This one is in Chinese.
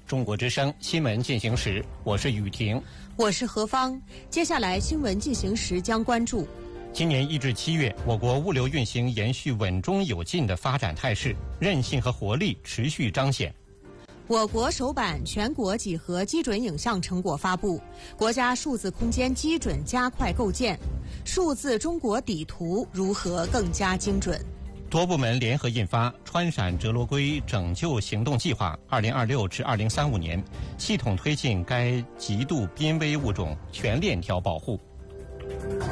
中国之声新闻进行时，我是雨婷， 我是何芳。接下来新闻进行时将关注： 今年1至7月，我国物流运行延续稳中有进的发展态势，韧性和活力持续彰显。 我国首版全国几何基准影像成果发布，国家数字空间基准加快构建，数字中国底图如何更加精准？ 多部门联合印发《川陕折罗龟拯救行动计划（2026至2035年）》，系统推进该极度濒危物种全链条保护。